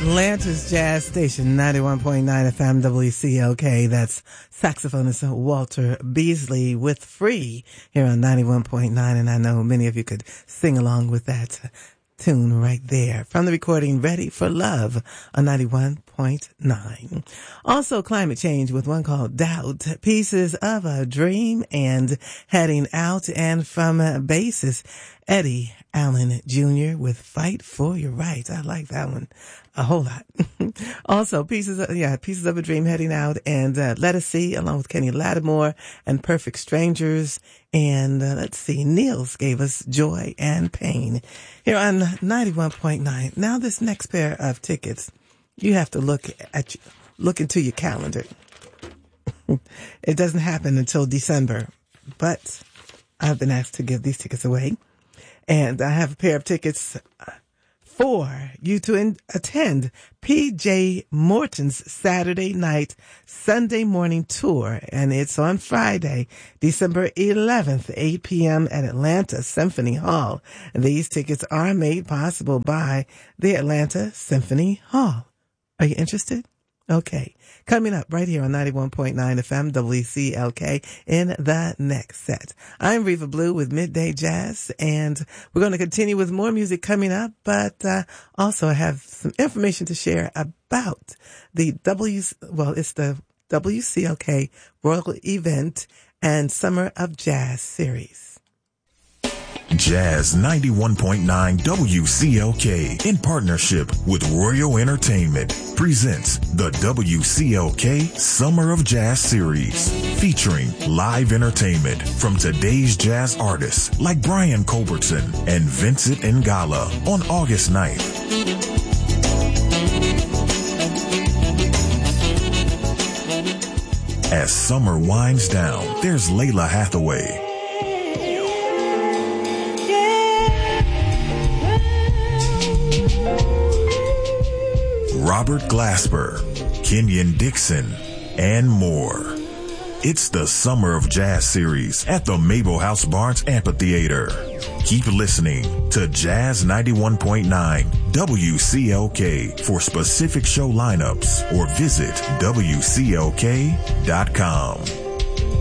Atlanta's Jazz Station, 91.9 FM WCLK. That's saxophonist Walter Beasley with Free here on 91.9. And I know many of you could sing along with that tune right there from the recording Ready for Love on 91.9. Also climate change with one called Doubt, Pieces of a Dream, and Heading Out. And from Basis, Eddie Allen Jr. with Fight for Your Rights. I like that one a whole lot. Also, Pieces of a Dream, Heading Out, and Let Us See, along with Kenny Lattimore and Perfect Strangers. And let's see, Niels gave us Joy and Pain here on 91.9. Now, this next pair of tickets, you have to look into your calendar. It doesn't happen until December, but I've been asked to give these tickets away. And I have a pair of tickets for you to attend P.J. Morton's Saturday night, Sunday morning tour. And it's on Friday, December 11th, 8 p.m. at Atlanta Symphony Hall. These tickets are made possible by the Atlanta Symphony Hall. Are you interested? Okay. Coming up right here on 91.9 FM WCLK in the next set. I'm Reva Blue with Midday Jazz, and we're going to continue with more music coming up, but also I have some information to share about the WCLK Royal Event and Summer of Jazz series. Jazz 91.9 WCLK in partnership with Royal Entertainment presents the WCLK Summer of Jazz series, featuring live entertainment from today's jazz artists like Brian Culbertson and Vincent Ngala on August 9th. As summer winds down, there's Layla Hathaway, Robert Glasper, Kenyon Dixon, and more. It's the Summer of Jazz series at the Mabel House Barnes Amphitheater. Keep listening to Jazz 91.9 WCLK for specific show lineups or visit WCLK.com.